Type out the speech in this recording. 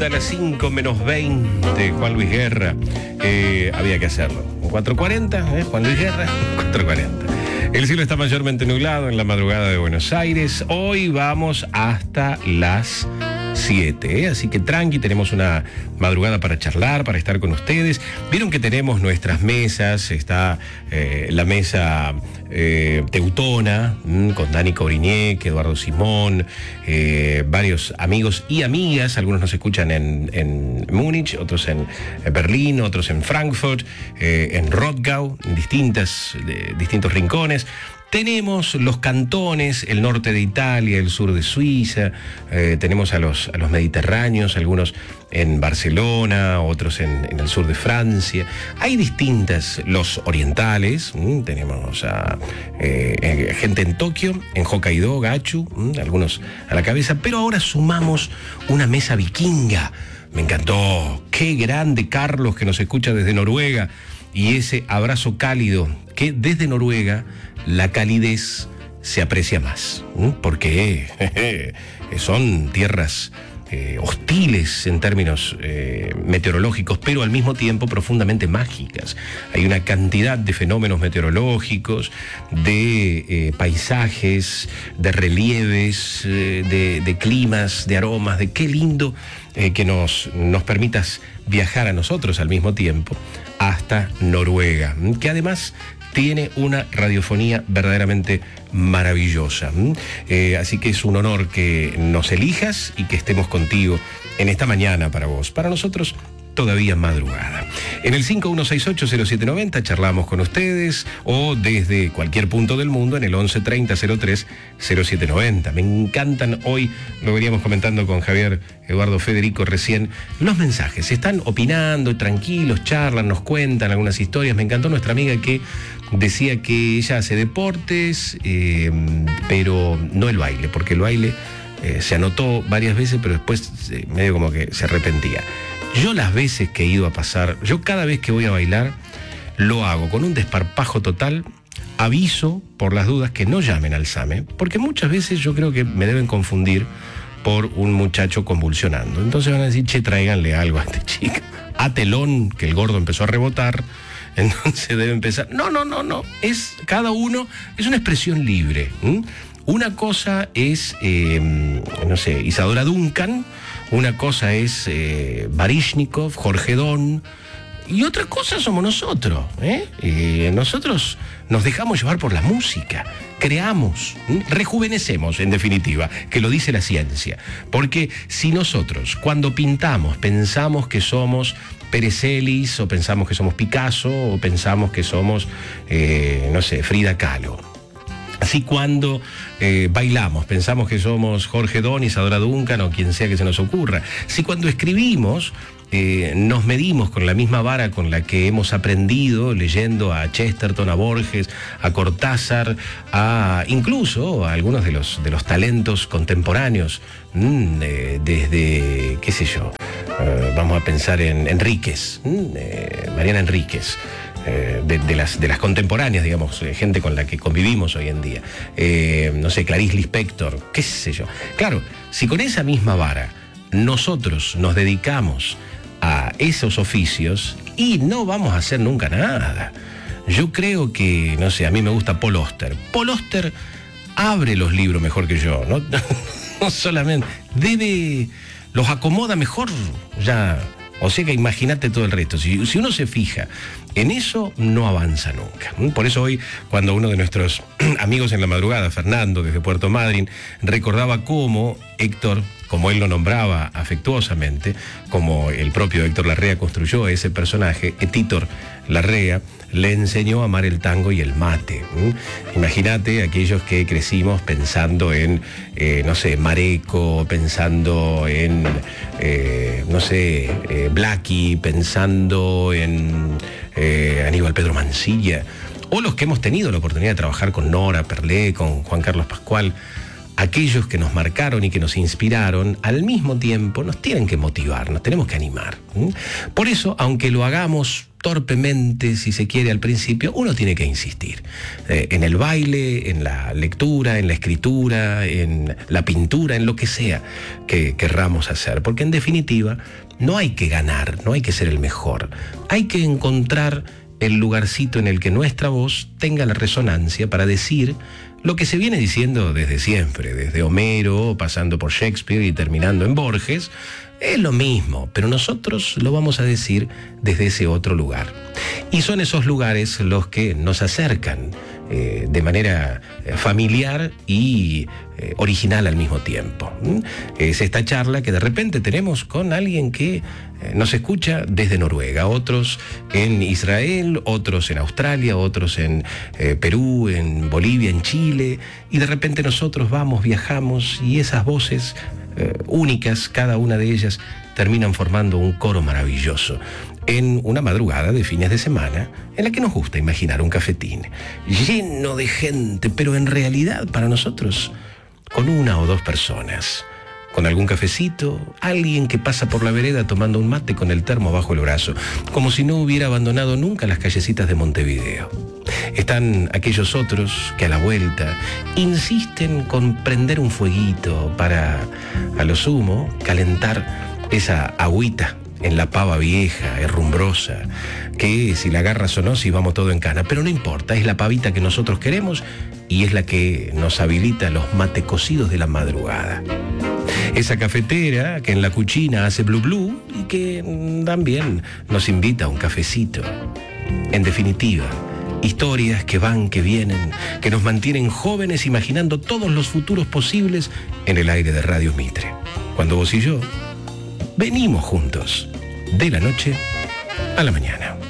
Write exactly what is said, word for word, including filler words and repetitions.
cuarenta, a las cinco menos veinte, Juan Luis Guerra. Eh, había que hacerlo. cuatro cuarenta, ¿eh? Juan Luis Guerra, cuatro cuarenta. El cielo está mayormente nublado en la madrugada de Buenos Aires. Hoy vamos hasta las siete, ¿eh? Así que tranqui, tenemos una madrugada para charlar, para estar con ustedes. Vieron que tenemos nuestras mesas, está eh, la mesa eh, teutona, mmm, con Dani Cobriñec, Eduardo Simón, eh, varios amigos y amigas. Algunos nos escuchan en, en Múnich, otros en Berlín, otros en Frankfurt, eh, en Rottgau, en distintas, de, distintos rincones. Tenemos los cantones, el norte de Italia, el sur de Suiza, eh, tenemos a los, a los mediterráneos, algunos en Barcelona, otros en, en el sur de Francia. Hay distintas, los orientales, ¿m? Tenemos a eh, gente en Tokio, en Hokkaido, Gachu, ¿m? Algunos a la cabeza, pero ahora sumamos una mesa vikinga. Me encantó, qué grande Carlos que nos escucha desde Noruega, y ese abrazo cálido que desde Noruega la calidez se aprecia más, ¿m? Porque jeje, son tierras eh, hostiles en términos eh, meteorológicos, pero al mismo tiempo profundamente mágicas. Hay una cantidad de fenómenos meteorológicos, de eh, paisajes, de relieves, eh, de, de climas, de aromas, de qué lindo eh, que nos, nos permitas viajar a nosotros al mismo tiempo hasta Noruega, que además tiene una radiofonía verdaderamente maravillosa. Eh, así que es un honor que nos elijas y que estemos contigo en esta mañana para vos. Para nosotros, todavía madrugada. En el cinco uno seis ocho cero siete nueve cero charlamos con ustedes, o desde cualquier punto del mundo en el once treinta cero tres cero siete noventa. Me encantan, hoy lo veníamos comentando con Javier Eduardo Federico recién, los mensajes. Están opinando, tranquilos, charlan, nos cuentan algunas historias. Me encantó nuestra amiga que decía que ella hace deportes, eh, pero no el baile, porque el baile eh, se anotó varias veces, pero después eh, medio como que se arrepentía. Yo las veces que he ido a pasar, yo cada vez que voy a bailar, lo hago con un desparpajo total, aviso por las dudas que no llamen al SAME, porque muchas veces yo creo que me deben confundir por un muchacho convulsionando. Entonces van a decir, che, tráiganle algo a este chico. A telón, que el gordo empezó a rebotar, entonces debe empezar. No, no, no, no, es cada uno, es una expresión libre. ¿m? Una cosa es, eh, no sé, Isadora Duncan, una cosa es eh, Baryshnikov, Jorge Don, y otra cosa somos nosotros. ¿eh? Eh, nosotros nos dejamos llevar por la música, creamos, ¿eh? rejuvenecemos, en definitiva, que lo dice la ciencia. Porque si nosotros, cuando pintamos, pensamos que somos Pérez Celis, o pensamos que somos Picasso, o pensamos que somos, eh, no sé, Frida Kahlo. Así cuando eh, bailamos, pensamos que somos Jorge Don, Isadora Duncan o quien sea que se nos ocurra. Si cuando escribimos eh, nos medimos con la misma vara con la que hemos aprendido leyendo a Chesterton, a Borges, a Cortázar, a incluso a algunos de los, de los talentos contemporáneos, mmm, eh, desde, qué sé yo, eh, vamos a pensar en Enríquez, mmm, eh, Mariana Enríquez. Eh, de, de, las, de las contemporáneas, digamos, eh, gente con la que convivimos hoy en día. Eh, no sé, Clarice Lispector, qué sé yo. Claro, si con esa misma vara nosotros nos dedicamos a esos oficios y no vamos a hacer nunca nada. Yo creo que, no sé, a mí me gusta Paul Auster. Paul Auster abre los libros mejor que yo, ¿no? No solamente, debe, los acomoda mejor ya. O sea que imagínate todo el resto. Si, si uno se fija en eso, no avanza nunca. Por eso hoy, cuando uno de nuestros amigos en la madrugada, Fernando, desde Puerto Madryn, recordaba cómo Héctor, como él lo nombraba afectuosamente, como el propio Héctor Larrea construyó ese personaje, Héctor Larrea, le enseñó a amar el tango y el mate. ¿Mm? Imagínate aquellos que crecimos pensando en, eh, no sé, Mareco, pensando en, eh, no sé, eh, Blackie, pensando en eh, Aníbal Pedro Mansilla, o los que hemos tenido la oportunidad de trabajar con Nora Perlé, con Juan Carlos Pascual. Aquellos que nos marcaron y que nos inspiraron, al mismo tiempo nos tienen que motivar, nos tenemos que animar. ¿Mm? Por eso, aunque lo hagamos torpemente, si se quiere, al principio, uno tiene que insistir. Eh, en el baile, en la lectura, en la escritura, en la pintura, en lo que sea que querramos hacer. Porque en definitiva, no hay que ganar, no hay que ser el mejor. Hay que encontrar el lugarcito en el que nuestra voz tenga la resonancia para decir lo que se viene diciendo desde siempre, desde Homero, pasando por Shakespeare y terminando en Borges. Es lo mismo, pero nosotros lo vamos a decir desde ese otro lugar. Y son esos lugares los que nos acercan eh, de manera familiar y eh, original al mismo tiempo. ¿Mm? Es esta charla que de repente tenemos con alguien que eh, nos escucha desde Noruega, otros en Israel, otros en Australia, otros en eh, Perú, en Bolivia, en Chile, y de repente nosotros vamos, viajamos y esas voces Eh, únicas, cada una de ellas, terminan formando un coro maravilloso en una madrugada de fines de semana en la que nos gusta imaginar un cafetín lleno de gente, pero en realidad para nosotros con una o dos personas, con algún cafecito, alguien que pasa por la vereda tomando un mate con el termo bajo el brazo, como si no hubiera abandonado nunca las callecitas de Montevideo. Están aquellos otros que a la vuelta insisten con prender un fueguito para, a lo sumo, calentar esa agüita en la pava vieja, herrumbrosa, que si la agarras o no, si vamos todo en cana. Pero no importa, es la pavita que nosotros queremos y es la que nos habilita los mate cocidos de la madrugada. Esa cafetera que en la cuchina hace blu blu y que también nos invita a un cafecito. En definitiva, historias que van, que vienen, que nos mantienen jóvenes imaginando todos los futuros posibles en el aire de Radio Mitre. Cuando vos y yo venimos juntos, de la noche a la mañana.